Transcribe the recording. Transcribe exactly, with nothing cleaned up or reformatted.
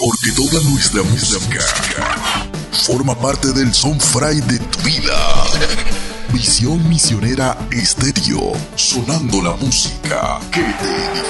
Porque toda nuestra música forma parte del soundfry de tu vida. Visión Misionera Estéreo, sonando la música que te edifica.